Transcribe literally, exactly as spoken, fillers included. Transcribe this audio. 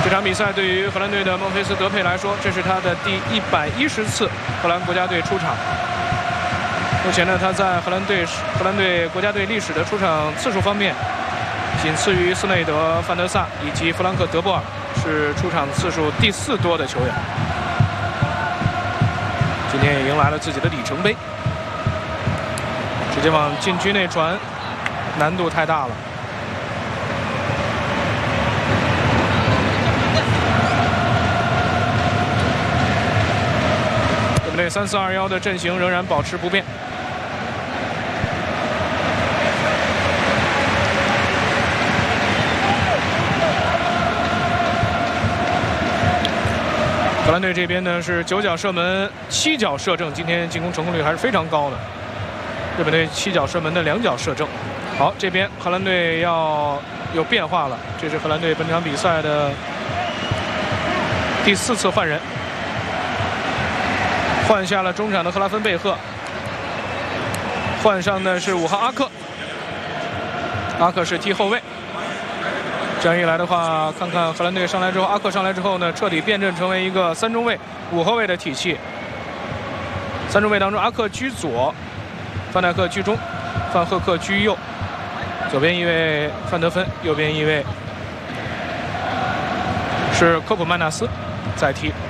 这场比赛对于荷兰队的孟菲斯·德佩来说，这是他的第一百一十次荷兰国家队出场。目前呢，他在荷兰队荷兰队国家队历史的出场次数方面，仅次于斯内德、范德萨以及弗兰克·德波尔，是出场次数第四多的球员。今天也迎来了自己的里程碑，直接往禁区内传，难度太大了。对不对？三四二幺的阵型仍然保持不变。荷兰队这边呢是九脚射门，七脚射正，今天进攻成功率还是非常高的。日本队七脚射门的两脚射正。好，这边荷兰队要有变化了，这是荷兰队本场比赛的第四次换人，换下了中场的赫拉芬贝赫，换上的是五号阿克，阿克是踢后卫。这样一来的话，看看荷兰队上来之后，阿克上来之后呢，彻底变阵成为一个三中卫、五后卫的体系。三中卫当中，阿克居左，范戴克居中，范赫克居右，左边一位范德芬，右边一位是科普曼纳斯在踢。